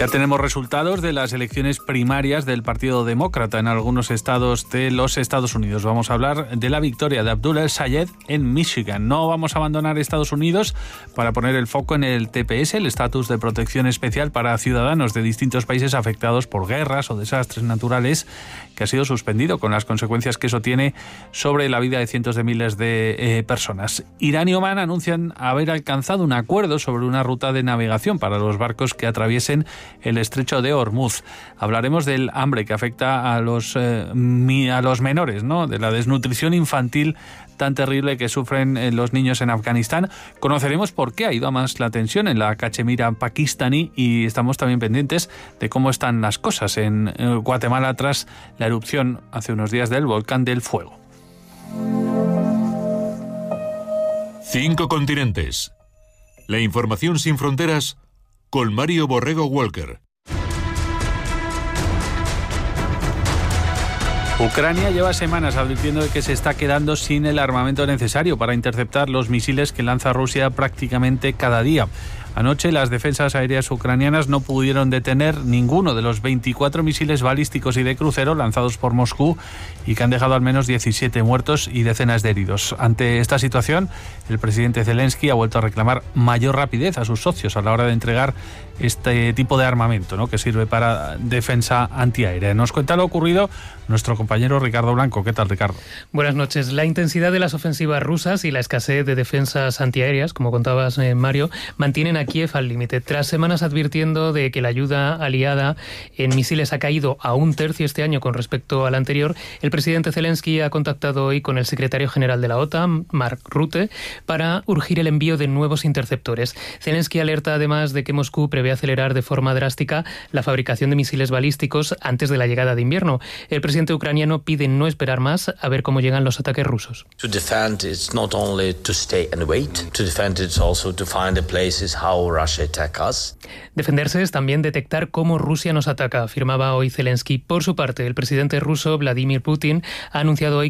Ya tenemos resultados de las elecciones primarias del Partido Demócrata en algunos estados de los Estados Unidos. Vamos a hablar de la victoria de Abdul El-Sayed en Michigan. No vamos a abandonar Estados Unidos para poner el foco en el TPS, el estatus de protección especial para ciudadanos de distintos países afectados por guerras o desastres naturales, que ha sido suspendido con las consecuencias que eso tiene sobre la vida de cientos de miles de personas. Irán y Omán anuncian haber alcanzado un acuerdo sobre una ruta de navegación para los barcos que atraviesen el estrecho de Hormuz. Hablaremos del hambre que afecta a los menores, ¿no? De la desnutrición infantil tan terrible que sufren los niños en Afganistán. Conoceremos por qué ha ido a más la tensión en la Cachemira pakistaní y estamos también pendientes de cómo están las cosas en Guatemala tras la erupción hace unos días del volcán del Fuego. 5 continentes. La información sin fronteras con Mario Borrego Walker. Ucrania lleva semanas advirtiendo de que se está quedando sin el armamento necesario para interceptar los misiles que lanza Rusia prácticamente cada día. Anoche las defensas aéreas ucranianas no pudieron detener ninguno de los 24 misiles balísticos y de crucero lanzados por Moscú y que han dejado al menos 17 muertos y decenas de heridos. Ante esta situación, el presidente Zelensky ha vuelto a reclamar mayor rapidez a sus socios a la hora de entregar este tipo de armamento, ¿no?, que sirve para defensa antiaérea. Nos cuenta lo ocurrido nuestro compañero Ricardo Blanco. ¿Qué tal, Ricardo? Buenas noches. La intensidad de las ofensivas rusas y la escasez de defensas antiaéreas, como contabas, Mario, mantienen a Kiev al límite. Tras semanas advirtiendo de que la ayuda aliada en misiles ha caído a 1/3 este año con respecto al anterior, el presidente Zelensky ha contactado hoy con el secretario general de la OTAN, Mark Rutte, para urgir el envío de nuevos interceptores. Zelensky alerta además de que Moscú prevé acelerar de forma drástica la fabricación de misiles balísticos antes de la llegada de invierno. El presidente ucraniano pide no esperar más a ver cómo llegan los ataques rusos. To defend it's not only to stay and wait. To defend it's also to find the places how Russia attack us. Defenderse es también detectar cómo Rusia nos ataca, afirmaba hoy Zelensky. Por su parte, el presidente ruso Vladimir Putin ha anunciado hoy